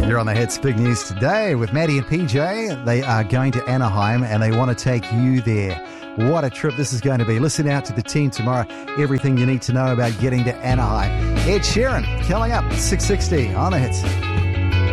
You're on the Hits. Big news today with Maddie and PJ. They are going to Anaheim and they want to take you there. What a trip this is going to be. Listen out to the team tomorrow. Everything you need to know about getting to Anaheim. Ed Sheeran coming up at 6:60 on the Hits.